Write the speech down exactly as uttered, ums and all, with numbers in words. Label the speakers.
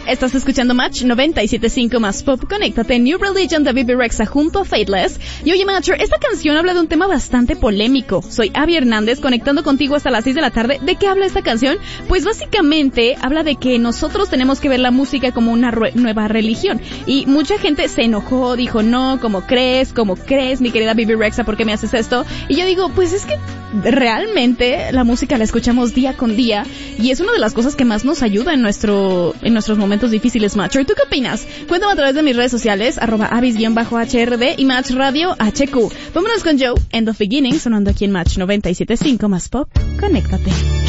Speaker 1: Estás escuchando Match noventa y siete punto cinco más Pop. Conéctate, New Religion de Bebe Rexha junto a Faithless. Y oye, Matcher, esta canción habla de un tema bastante polémico. Soy Abby Hernández, conectando contigo hasta las seis de la tarde. ¿De qué habla esta canción? Pues básicamente habla de que nosotros tenemos que ver la música como una rue- nueva religión. Y mucha gente se enojó, dijo, no, ¿cómo crees? ¿Cómo crees, mi querida Bebe Rexha? ¿Por qué me haces esto? Y yo digo, pues es que realmente la música la escuchamos día con día y es una de las cosas que más nos ayuda en nuestro en nuestros momentos difíciles, Matcher. ¿Tú qué opinas? Cuéntame a través de mis redes sociales, arroba avis-H R D y Match Radio H Q. Vámonos con Joe, End of Beginning, sonando aquí en Match noventa y siete punto cinco más Pop. Conéctate.